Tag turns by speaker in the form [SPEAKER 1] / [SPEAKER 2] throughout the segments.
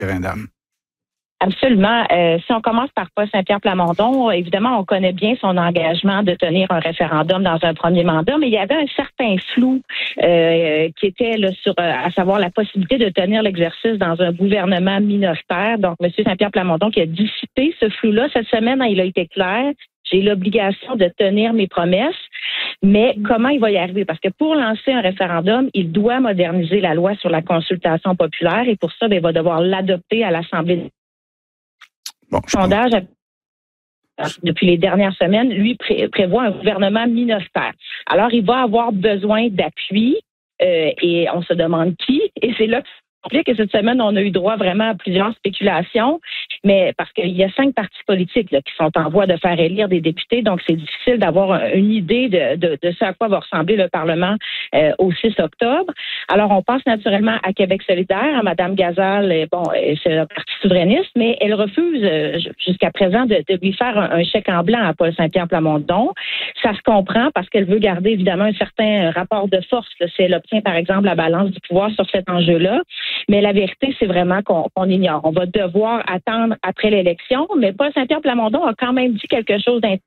[SPEAKER 1] référendum?
[SPEAKER 2] Absolument. Si on commence par Paul Saint-Pierre Plamondon, évidemment, on connaît bien son engagement de tenir un référendum dans un premier mandat, mais il y avait un certain flou qui était là, sur, à savoir la possibilité de tenir l'exercice dans un gouvernement minoritaire. Donc, M. Saint-Pierre Plamondon qui a dissipé ce flou-là. Cette semaine, il a été clair. J'ai l'obligation de tenir mes promesses, mais comment il va y arriver? Parce que pour lancer un référendum, il doit moderniser la loi sur la consultation populaire et pour ça, il va devoir l'adopter à l'Assemblée.
[SPEAKER 1] Bon,
[SPEAKER 2] Le sondage, depuis les dernières semaines, lui prévoit un gouvernement minoritaire. Alors, il va avoir besoin d'appui et on se demande qui. Et c'est là que que cette semaine, on a eu droit vraiment à plusieurs spéculations, mais parce qu'il y a 5 partis politiques là, qui sont en voie de faire élire des députés, donc c'est difficile d'avoir une idée de ce à quoi va ressembler le Parlement au 6 octobre. Alors, on pense naturellement à Québec solidaire, à Mme Gazal, c'est le Parti souverainiste, mais elle refuse jusqu'à présent de lui faire un chèque en blanc à Paul Saint-Pierre Plamondon. Ça se comprend parce qu'elle veut garder évidemment un certain rapport de force là, si elle obtient, par exemple, la balance du pouvoir sur cet enjeu-là. Mais la vérité, c'est vraiment qu'on ignore. On va devoir attendre après l'élection, mais Paul Saint-Pierre Plamondon a quand même dit quelque chose d'intéressant.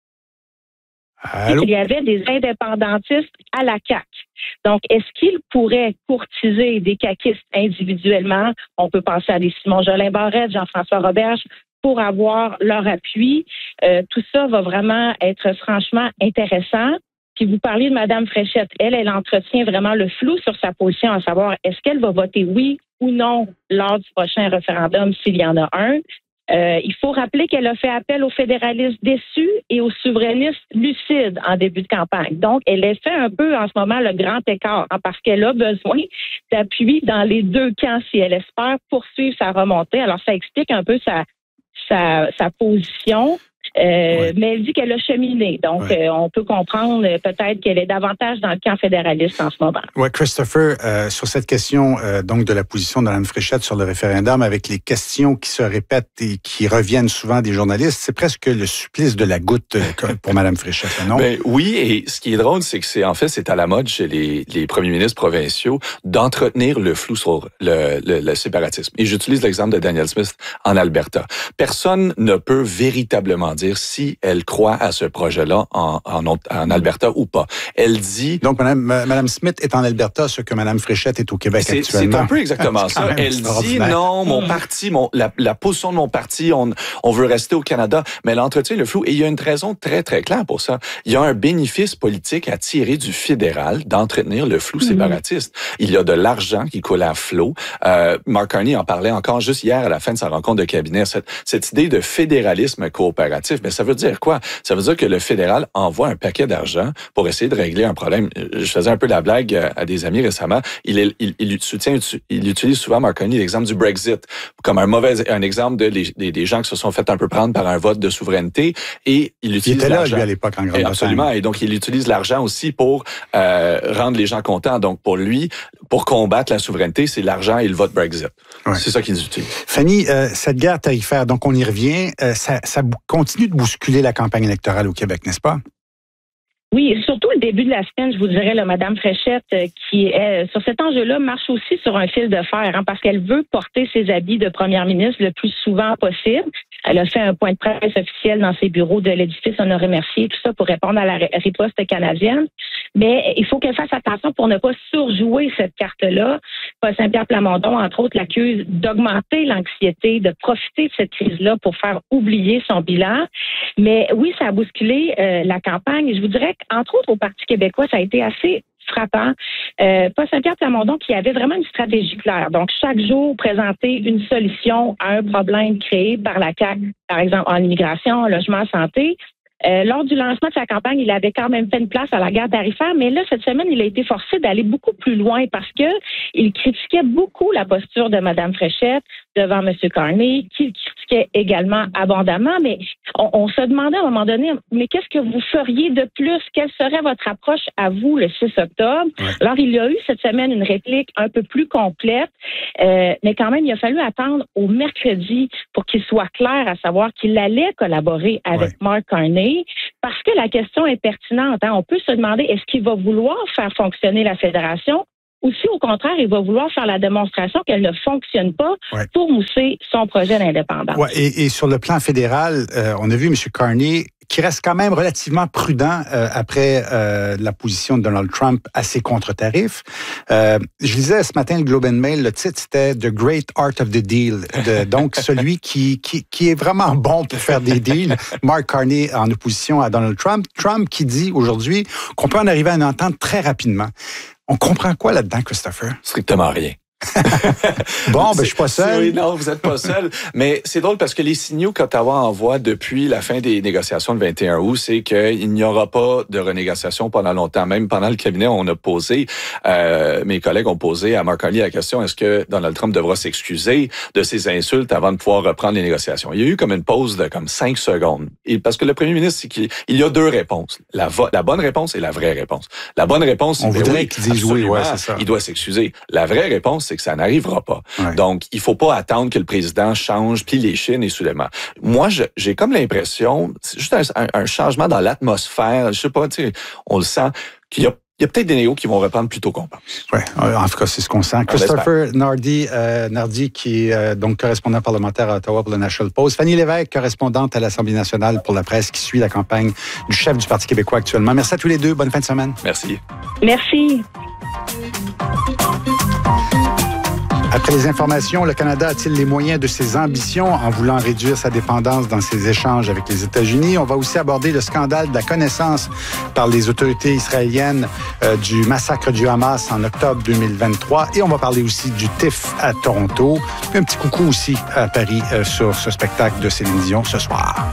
[SPEAKER 2] Il y avait des indépendantistes à la CAQ. Donc, est-ce qu'il pourrait courtiser des caquistes individuellement? On peut penser à des Simon-Jolin Barrette, Jean-François Roberge, pour avoir leur appui. Tout ça va vraiment être franchement intéressant. Puis vous parliez de Mme Fréchette. Elle entretient vraiment le flou sur sa position, à savoir est-ce qu'elle va voter oui ou non lors du prochain référendum s'il y en a un. Il faut rappeler qu'elle a fait appel aux fédéralistes déçus et aux souverainistes lucides en début de campagne. Donc, elle a fait un peu en ce moment le grand écart parce qu'elle a besoin d'appui dans les deux camps si elle espère poursuivre sa remontée. Alors, ça explique un peu sa position. Mais elle dit qu'elle a cheminé. Donc, on peut comprendre peut-être qu'elle est davantage dans le camp fédéraliste en ce moment.
[SPEAKER 1] Oui, Christopher, sur cette question donc de la position de Mme Fréchette sur le référendum, avec les questions qui se répètent et qui reviennent souvent des journalistes, c'est presque le supplice de la goutte pour Mme Fréchette, non?
[SPEAKER 3] Ben, oui, et ce qui est drôle, c'est que c'est à la mode chez les premiers ministres provinciaux d'entretenir le flou sur le séparatisme. Et j'utilise l'exemple de Danielle Smith en Alberta. Personne ne peut véritablement dire si elle croit à ce projet-là en Alberta ou pas. Elle dit...
[SPEAKER 1] Donc, Mme Smith est en Alberta, ce que Mme Fréchette est au Québec actuellement.
[SPEAKER 3] C'est un peu exactement ça. Elle dit non, mon parti, la position de mon parti, on veut rester au Canada, mais elle entretient le flou. Et il y a une raison très, très claire pour ça. Il y a un bénéfice politique à tirer du fédéral d'entretenir le flou séparatiste. Il y a de l'argent qui coule à flot. Mark Carney en parlait encore juste hier à la fin de sa rencontre de cabinet. Cette idée de fédéralisme coopératif, mais ça veut dire quoi? Ça veut dire que le fédéral envoie un paquet d'argent pour essayer de régler un problème. Je faisais un peu la blague à des amis récemment. Il utilise souvent, Mark Carney, l'exemple du Brexit comme un exemple des gens qui se sont fait un peu prendre par un vote de souveraineté et il utilise
[SPEAKER 1] était là,
[SPEAKER 3] l'argent.
[SPEAKER 1] lui, à l'époque, en Grande-Bretagne.
[SPEAKER 3] Absolument. Et donc, il utilise l'argent aussi pour rendre les gens contents. Donc, pour lui, pour combattre la souveraineté, c'est l'argent et le vote Brexit. Ouais. C'est ça qu'ils utilisent.
[SPEAKER 1] Fanny, cette guerre tarifaire, donc on y revient, ça continue de bousculer la campagne électorale au Québec, n'est-ce pas?
[SPEAKER 2] Oui, surtout le début de la semaine, je vous dirais, Mme Fréchette, qui est sur cet enjeu-là, marche aussi sur un fil de fer, parce qu'elle veut porter ses habits de première ministre le plus souvent possible. Elle a fait un point de presse officiel dans ses bureaux de l'édifice Honoré-Mercier, tout ça pour répondre à la riposte canadienne. Mais il faut qu'elle fasse attention pour ne pas surjouer cette carte-là. Paul Saint-Pierre Plamondon, entre autres, l'accuse d'augmenter l'anxiété, de profiter de cette crise-là pour faire oublier son bilan. Mais oui, ça a bousculé la campagne. Je vous dirais qu'entre autres, au Parti québécois, ça a été assez frappant. Paul Saint-Pierre Plamondon qui avait vraiment une stratégie claire. Donc, chaque jour, présenter une solution à un problème créé par la CAQ, par exemple en immigration, en logement, en santé. Lors du lancement de sa campagne, il avait quand même fait une place à la guerre tarifaire, mais là, cette semaine, il a été forcé d'aller beaucoup plus loin parce que il critiquait beaucoup la posture de Mme Fréchette devant M. Carney, qu'il critiquait également abondamment, mais on se demandait à un moment donné, mais qu'est-ce que vous feriez de plus? Quelle serait votre approche à vous le 6 octobre? Ouais. Alors, il y a eu cette semaine une réplique un peu plus complète, mais quand même, il a fallu attendre au mercredi pour qu'il soit clair à savoir qu'il allait collaborer avec Mark Carney. Parce que la question est pertinente. On peut se demander, est-ce qu'il va vouloir faire fonctionner la fédération ou si au contraire, il va vouloir faire la démonstration qu'elle ne fonctionne pas pour mousser son projet d'indépendance.
[SPEAKER 1] Ouais, et sur le plan fédéral, on a vu M. Carney qui reste quand même relativement prudent après la position de Donald Trump à ses contre-tarifs. Je lisais ce matin le Globe and Mail, le titre c'était « The Great Art of the Deal », donc celui qui est vraiment bon pour faire des deals. Mark Carney en opposition à Donald Trump. Trump qui dit aujourd'hui qu'on peut en arriver à une entente très rapidement. On comprend quoi là-dedans, Christopher?
[SPEAKER 3] Strictement rien.
[SPEAKER 1] Bon, je suis pas seul.
[SPEAKER 3] Oui, non, vous êtes pas seul. Mais c'est drôle parce que les signaux qu'Ottawa envoie depuis la fin des négociations le 21 août, c'est qu'il n'y aura pas de renégociation pendant longtemps. Même pendant le cabinet, on a posé, mes collègues ont posé à Mark Carney la question, est-ce que Donald Trump devra s'excuser de ses insultes avant de pouvoir reprendre les négociations? Il y a eu comme une pause de comme 5 secondes. Et parce que le premier ministre, c'est qu'il y a 2 réponses. La bonne réponse et la vraie réponse. La bonne réponse,
[SPEAKER 1] on voudrait qu'il dise oui, c'est ça.
[SPEAKER 3] Il doit s'excuser. La vraie réponse, c'est que ça n'arrivera pas. Ouais. Donc, il faut pas attendre que le président change, plie les chines et soudainement. Moi, j'ai comme l'impression, c'est juste un changement dans l'atmosphère, je sais pas, tu sais, on le sent, qu'il y a peut-être des négos qui vont reprendre plus tôt qu'on pense.
[SPEAKER 1] Oui, en tout cas, c'est ce qu'on sent. Christopher Nardi, qui est donc correspondant parlementaire à Ottawa pour le National Post. Fanny Lévesque, correspondante à l'Assemblée nationale pour la presse, qui suit la campagne du chef du Parti québécois actuellement. Merci à tous les deux. Bonne fin de semaine.
[SPEAKER 3] Merci.
[SPEAKER 2] Merci.
[SPEAKER 1] Après les informations, le Canada a-t-il les moyens de ses ambitions en voulant réduire sa dépendance dans ses échanges avec les États-Unis? On va aussi aborder le scandale de la connaissance par les autorités israéliennes du massacre du Hamas en octobre 2023. Et on va parler aussi du TIFF à Toronto. Puis un petit coucou aussi à Paris sur ce spectacle de Céline Dion ce soir.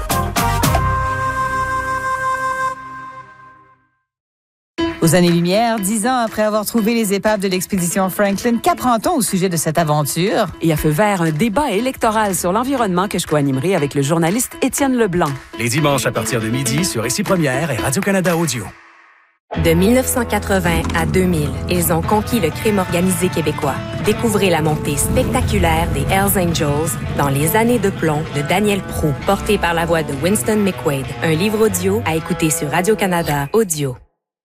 [SPEAKER 4] Aux années-lumière, 10 ans après avoir trouvé les épaves de l'expédition Franklin, qu'apprend-on au sujet de cette aventure?
[SPEAKER 5] Et à feu vert, un débat électoral sur l'environnement que je co-animerai avec le journaliste Étienne Leblanc.
[SPEAKER 6] Les dimanches à partir de midi sur Ici Première et Radio-Canada Audio.
[SPEAKER 7] De 1980 à 2000, ils ont conquis le crime organisé québécois. Découvrez la montée spectaculaire des Hells Angels dans Les années de plomb de Daniel Proulx, porté par la voix de Winston McQuaid. Un livre audio à écouter sur Radio-Canada Audio.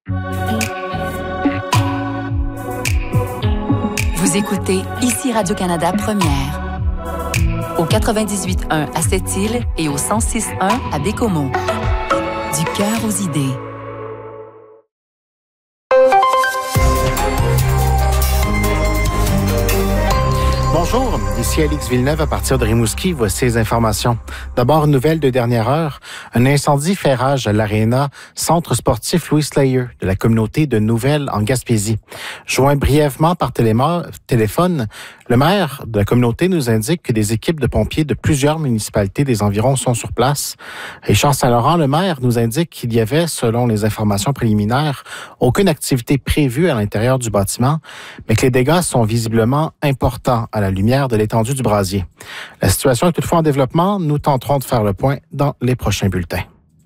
[SPEAKER 8] Vous écoutez Ici Radio-Canada Première. Au 98.1 à Sept-Îles et au 106.1 à Bécomo. Du cœur aux idées.
[SPEAKER 9] Bonjour, ici Alix Villeneuve à partir de Rimouski. Voici les informations. D'abord, une nouvelle de dernière heure. Un incendie fait rage à l'Arena, centre sportif Louis Slayer de la communauté de Nouvelle en Gaspésie. Joint brièvement par téléphone, le maire de la communauté nous indique que des équipes de pompiers de plusieurs municipalités des environs sont sur place. Richard Saint-Laurent, le maire, nous indique qu'il y avait, selon les informations préliminaires, aucune activité prévue à l'intérieur du bâtiment, mais que les dégâts sont visiblement importants à la lumière de l'étendue du brasier. La situation est toutefois en développement. Nous tenterons de faire le point dans les prochains bulletins.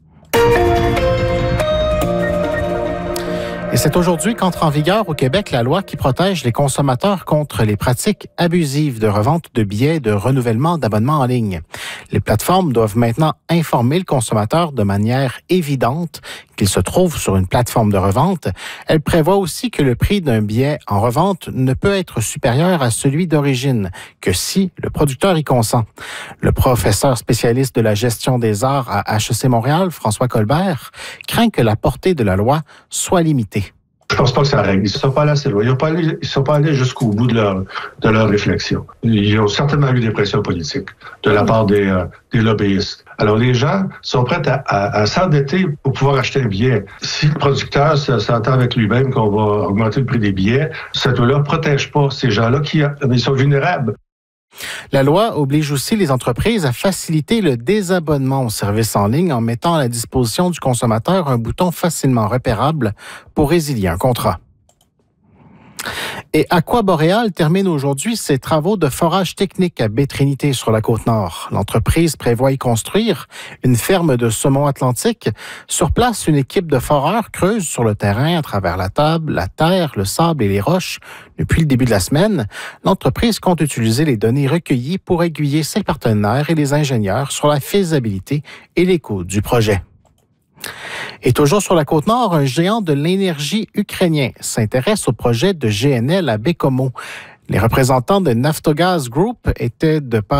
[SPEAKER 9] Et c'est aujourd'hui qu'entre en vigueur au Québec la loi qui protège les consommateurs contre les pratiques abusives de revente de billets de renouvellement d'abonnements en ligne. Les plateformes doivent maintenant informer le consommateur de manière évidente qu'il se trouve sur une plateforme de revente. Elle prévoit aussi que le prix d'un billet en revente ne peut être supérieur à celui d'origine que si le producteur y consent. Le professeur spécialiste de la gestion des arts à HEC Montréal, François Colbert, craint que la portée de la loi soit limitée.
[SPEAKER 10] Je pense pas que ça règle. Ils ne sont pas allés assez loin. Ils ne sont pas allés jusqu'au bout de leur réflexion. Ils ont certainement eu des pressions politiques de la part des lobbyistes. Alors, les gens sont prêts à s'endetter pour pouvoir acheter un billet. Si le producteur s'entend avec lui-même qu'on va augmenter le prix des billets, cette loi-là ne protège pas ces gens-là ils sont vulnérables.
[SPEAKER 9] La loi oblige aussi les entreprises à faciliter le désabonnement aux services en ligne en mettant à la disposition du consommateur un bouton facilement repérable pour résilier un contrat. Et Aquaboréal termine aujourd'hui ses travaux de forage technique à Baie-Trinité sur la Côte-Nord. L'entreprise prévoit y construire une ferme de saumon atlantique. Sur place, une équipe de foreurs creuse sur le terrain à travers la table, la terre, le sable et les roches. Depuis le début de la semaine, l'entreprise compte utiliser les données recueillies pour aiguiller ses partenaires et les ingénieurs sur la faisabilité et les coûts du projet. Et toujours sur la Côte-Nord, un géant de l'énergie ukrainien s'intéresse au projet de GNL à Baie-Comeau. Les représentants de Naftogaz Group étaient de